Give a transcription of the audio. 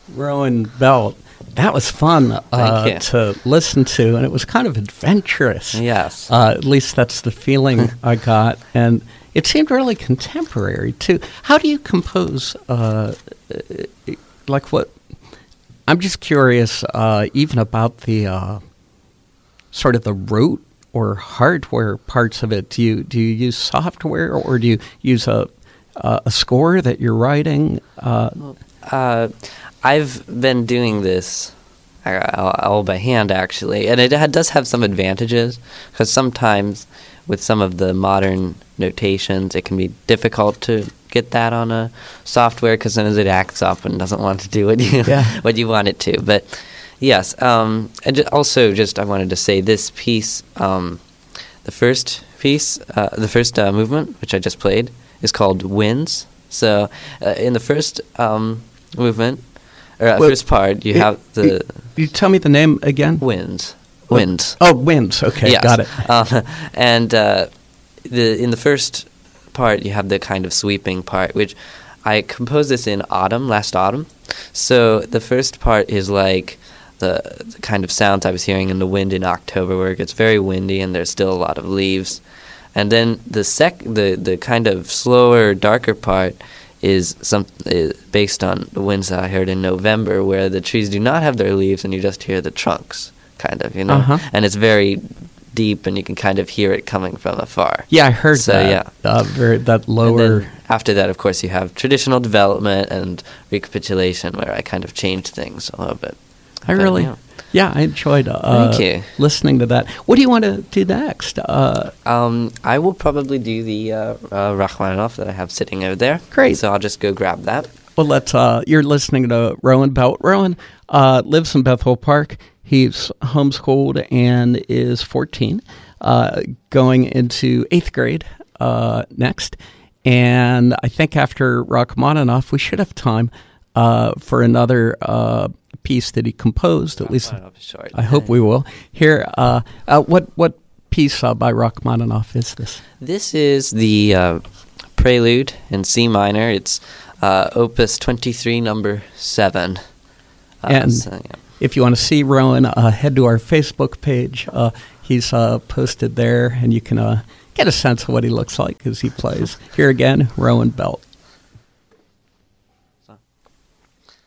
Rowan Belt. That was fun to listen to, and it was kind of adventurous. Yes. At least that's the feeling I got. And it seemed really contemporary, too. How do you compose, like what? I'm just curious, even about the sort of the root or hardware parts of it. Do you use software, or do you use a score that you're writing? I've been doing this all by hand, actually, and it does have some advantages, because sometimes with some of the modern notations, it can be difficult to get that on a software, because then it acts up and doesn't want to do what you want it to. But yes, and also just I wanted to say this piece, the first movement, which I just played, is called Winds. So in the first movement, first part, you have the... You tell me the name again? Winds. Oh, Winds. Okay, yes. Got it. And in the first part, you have the kind of sweeping part, which I composed this in last autumn. So the first part is like the kind of sounds I was hearing in the wind in October, where it gets very windy and there's still a lot of leaves. And then the kind of slower, darker part is based on the winds that I heard in November, where the trees do not have their leaves and you just hear the trunks, kind of, and it's very deep and you can kind of hear it coming from afar. Yeah, I heard that. Yeah. That lower... And then after that, of course, you have traditional development and recapitulation, where I kind of change things a little bit. Yeah, I enjoyed listening to that. What do you want to do next? I will probably do the Rachmaninoff that I have sitting over there. Great. So I'll just go grab that. Well, you're listening to Rowan Belt. Rowan lives in Bethel Park. He's homeschooled and is 14, going into 8th grade next. And I think after Rachmaninoff, we should have time for another piece that he composed. At least I hope we will. Here, what piece by Rachmaninoff is this? This is the Prelude in C minor. It's Opus 23, number 7. If you want to see Rowan, head to our Facebook page. He's posted there, and you can get a sense of what he looks like as he plays. Here again, Rowan Belt.